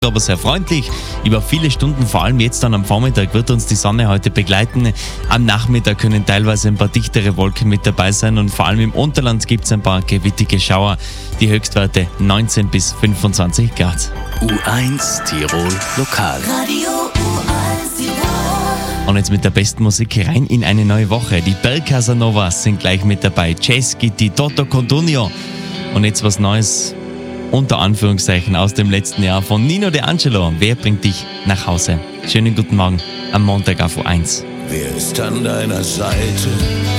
aber sehr freundlich. Über viele Stunden, vor allem jetzt dann am Vormittag, wird uns die Sonne heute begleiten. Am Nachmittag können teilweise ein paar dichtere Wolken mit dabei sein und vor allem im Unterland gibt es ein paar gewittige Schauer. Die Höchstwerte 19 bis 25 Grad. U1 Tirol Lokal. Radio U1 Tirol. Und jetzt mit der besten Musik rein in eine neue Woche. Die Bell Casanovas sind gleich mit dabei. Jazz Gitti, Toto Codugno. Und jetzt was Neues, unter Anführungszeichen, aus dem letzten Jahr von Nino De Angelo. Wer bringt dich nach Hause? Schönen guten Morgen am Montag auf U1. Wer ist an deiner Seite?